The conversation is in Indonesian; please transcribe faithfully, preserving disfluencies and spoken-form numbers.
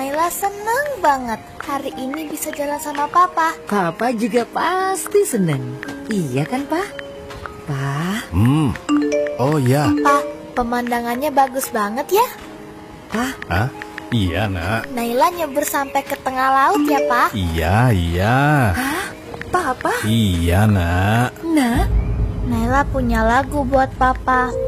Naila seneng banget hari ini bisa jalan sama Papa. Papa juga pasti seneng. Iya kan, Pa? Pa? Hmm. Oh ya. Pa, pemandangannya bagus banget ya. Pa? Hah? Iya, Nak. Naila nyebur sampai ke tengah laut ya, Pa? Iya, iya. Hah? Papa? Iya, Nak. Nak? Naila punya lagu buat Papa.